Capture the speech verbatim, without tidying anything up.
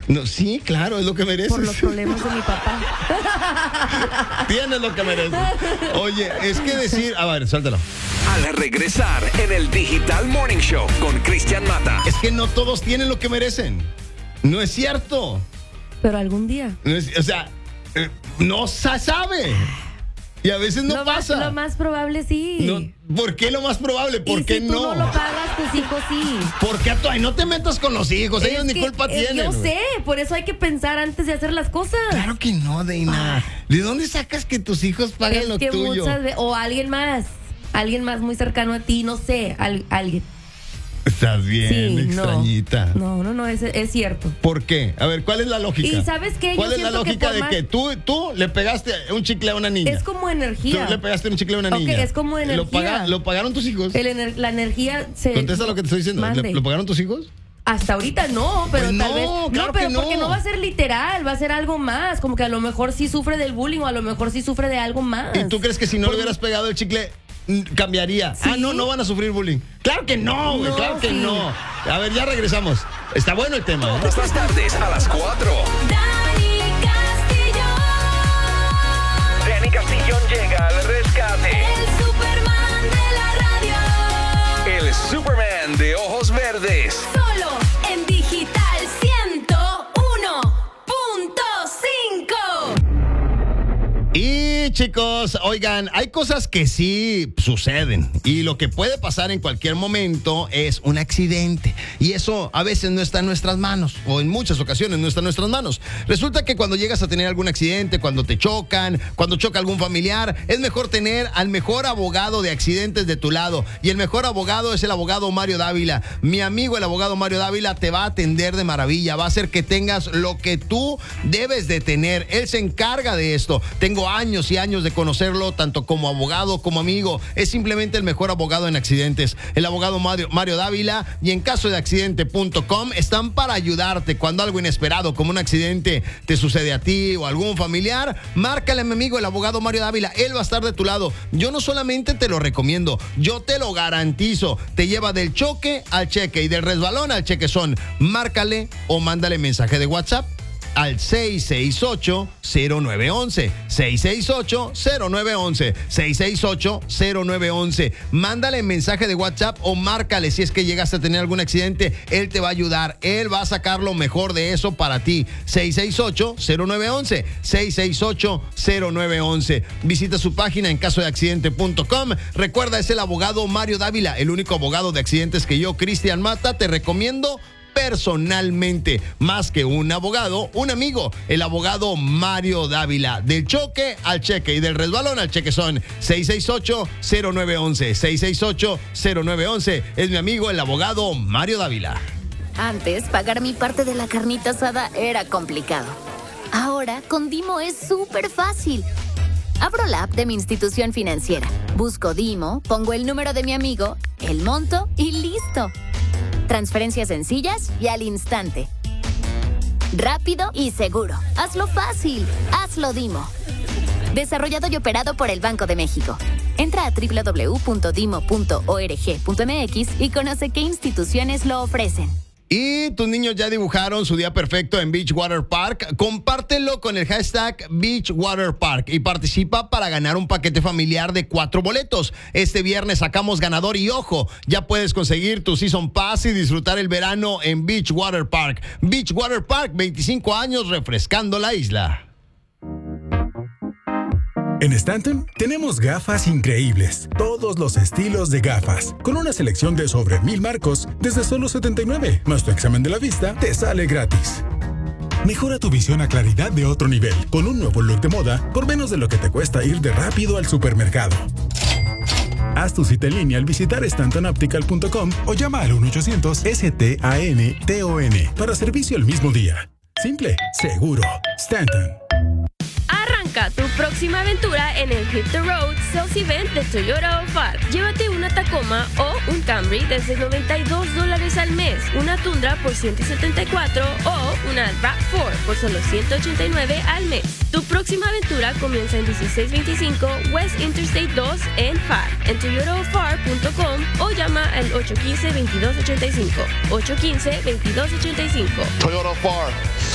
No, sí, claro, es lo que mereces. Por los problemas de mi papá. Tienes lo que mereces. Oye, es que decir... A ver, suéltalo. Al regresar en el Digital Morning Show con Cristian Mata. Es que no todos tienen lo que merecen. No es cierto. Pero algún día. No es, o sea, eh, no se sabe. Y a veces no lo pasa. Más, lo más probable sí. No, ¿por qué lo más probable? ¿Por y qué si tú no? no lo pagas, tus hijos sí. ¿Por qué tú? Ay, no te metas con los hijos. Es Ellos ni que, culpa eh, tienen. Yo güey. sé, por eso hay que pensar antes de hacer las cosas. Claro que no, Deina. ¿De dónde sacas que tus hijos paguen Es lo que tuyo? muchas veces, o alguien más, alguien más muy cercano a ti, no sé, al, alguien. Estás bien, Sí, extrañita. No, no, no, no es, es cierto. ¿Por qué? A ver, ¿cuál es la lógica? ¿Y sabes qué? ¿Cuál Yo es la siento que lógica por de más- que tú, tú le pegaste un chicle a una niña? Es como Tú energía. le pegaste un chicle a una Ok, niña. es como ¿Lo, energía. paga- ¿Lo pagaron tus hijos? El ener- la energía se... Contesta lo que te estoy diciendo. ¿Le- Mande. ¿Lo pagaron tus hijos? Hasta ahorita no, pero Pues tal no, vez. claro no, pero que no. porque no va a ser literal, va a ser algo más. Como que a lo mejor sí sufre del bullying o a lo mejor sí sufre de algo más. ¿Y tú crees que si no Por- le hubieras pegado el chicle, mm, cambiaría? ¿Sí? Ah, no, no van a sufrir bullying. Claro que no, güey, No, claro que sí. no. A ver, ya regresamos. Está bueno el tema, ¿eh? Todas las tardes a las cuatro. Dani Castillón, Dani Castillón llega al rescate. el Superman de la radio. El Superman de ojos verdes. Solo en Digital ciento uno punto cinco. Y chicos, oigan, hay cosas que sí suceden y lo que puede pasar en cualquier momento es un accidente y eso a veces no está en nuestras manos o en muchas ocasiones no está en nuestras manos. Resulta que cuando llegas a tener algún accidente, cuando te chocan, cuando choca algún familiar, es mejor tener al mejor abogado de accidentes de tu lado y el mejor abogado es el abogado Mario Dávila. Mi amigo el abogado Mario Dávila te va a atender de maravilla, va a hacer que tengas lo que tú debes de tener. Él se encarga de esto. Tengo años y años de conocerlo, tanto como abogado como amigo. Es simplemente el mejor abogado en accidentes. El abogado Mario, Mario Dávila y en caso de accidente punto com están para ayudarte cuando algo inesperado como un accidente te sucede a ti o a algún familiar. Márcale a mi amigo el abogado Mario Dávila. Él va a estar de tu lado. Yo no solamente te lo recomiendo, yo te lo garantizo. Te lleva del choque al cheque y del resbalón al chequezón. Márcale o mándale mensaje de WhatsApp al seis seis ocho, cero nueve once, seis seis ocho, cero nueve once, seis seis ocho, cero nueve once. Mándale mensaje de WhatsApp o márcale si es que llegaste a tener algún accidente. Él te va a ayudar. Él va a sacar lo mejor de eso para ti. seis seis ocho, cero nueve once, seis seis ocho, cero nueve once. Visita su página en caso de accidente punto com. Recuerda, es el abogado Mario Dávila, el único abogado de accidentes que yo, Cristian Mata, te recomiendo personalmente, más que un abogado, un amigo, el abogado Mario Dávila. Del choque al cheque y del resbalón al chequezón. seis seis ocho, cero nueve once, seis seis ocho, cero nueve once. Es mi amigo, el abogado Mario Dávila. Antes, pagar mi parte de la carnita asada era complicado. Ahora, con Dimo es súper fácil. Abro la app de mi institución financiera, busco Dimo, pongo el número de mi amigo, el monto y listo. Transferencias sencillas y al instante. Rápido y seguro. Hazlo fácil. Hazlo Dimo. Desarrollado y operado por el Banco de México. Entra a doble u doble u doble u punto dimo punto org punto m x y conoce qué instituciones lo ofrecen. Y tus niños ya dibujaron su día perfecto en Beachwater Park. Compártelo con el hashtag Beachwater Park y participa para ganar un paquete familiar de cuatro boletos. Este viernes sacamos ganador y ojo, ya puedes conseguir tu Season Pass y disfrutar el verano en Beachwater Park. Beachwater Park, veinticinco años refrescando la isla. En Stanton tenemos gafas increíbles, todos los estilos de gafas, con una selección de sobre mil marcos desde solo setenta y nueve, más tu examen de la vista te sale gratis. Mejora tu visión a claridad de otro nivel, con un nuevo look de moda por menos de lo que te cuesta ir de rápido al supermercado. Haz tu cita en línea al visitar stanton optical punto com o llama al uno ochocientos S T A N T O N para servicio el mismo día. Simple, seguro, Stanton. Arranca tu próxima aventura en el Hit the Road Sales Event de Toyota O F A R. Llévate una Tacoma o un Camry desde noventa y dos dólares al mes, una Tundra por ciento setenta y cuatro o una RAV cuatro por solo ciento ochenta y nueve al mes. Tu próxima aventura comienza en dieciséis veinticinco West Interstate dos en F A R, en toyota o f a r punto com o llama al ocho uno cinco, veintidós ochenta y cinco, ocho uno cinco, veintidós ochenta y cinco. Toyota O F A R.